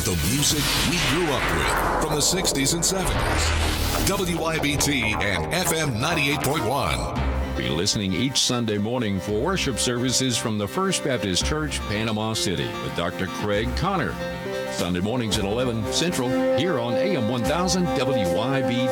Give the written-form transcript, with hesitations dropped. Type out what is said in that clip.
the music we grew up with from the 60s and 70s. WYBT and FM 98.1. Be listening each Sunday morning for worship services from the First Baptist Church, Panama City, with Dr. Craig Connor. Sunday mornings at 11 Central, here on AM 1000 WYBT.